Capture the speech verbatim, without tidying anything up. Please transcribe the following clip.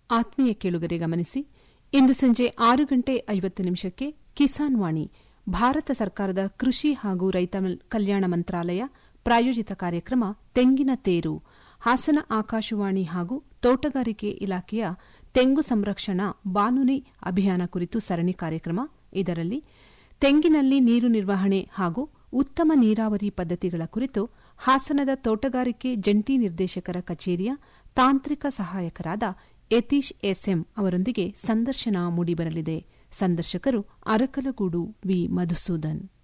ಆತ್ಮೀಯ ಕೇಳುಗರೆ ಗಮನಿಸಿ, ಇಂದು ಸಂಜೆ ಆರು ಗಂಟೆ ಐವತ್ತು ನಿಮಿಷಕ್ಕೆ ಕಿಸಾನ್ ವಾಣಿ ಭಾರತ ಸರ್ಕಾರದ ಕೃಷಿ ಹಾಗೂ ರೈತ ಕಲ್ಯಾಣ ಮಂತ್ರಾಲಯ ಪ್ರಾಯೋಜಿತ ಕಾರ್ಯಕ್ರಮ ತೆಂಗಿನ ತೇರು ಹಾಸನ ಆಕಾಶವಾಣಿ ಹಾಗೂ ತೋಟಗಾರಿಕೆ ಇಲಾಖೆಯ ತೆಂಗು ಸಂರಕ್ಷಣಾ ಬಾನುಲಿ ಅಭಿಯಾನ ಕುರಿತು ಸರಣಿ ಕಾರ್ಯಕ್ರಮ. ಇದರಲ್ಲಿ ತೆಂಗಿನಲ್ಲಿ ನೀರು ನಿರ್ವಹಣೆ ಹಾಗೂ ಉತ್ತಮ ನೀರಾವರಿ ಪದ್ಧತಿಗಳ ಕುರಿತು ಹಾಸನದ ತೋಟಗಾರಿಕೆ ಜಂಟಿ ನಿರ್ದೇಶಕರ ಕಚೇರಿಯ ತಾಂತ್ರಿಕ ಸಹಾಯಕರಾದ ಯತೀಶ್ ಎಸ್ಎಂ ಅವರೊಂದಿಗೆ ಸಂದರ್ಶನ ಮೂಡಿಬರಲಿದೆ. ಸಂದರ್ಶಕರು ಅರಕಲಗೂಡು ವಿ ಮಧುಸೂದನ್.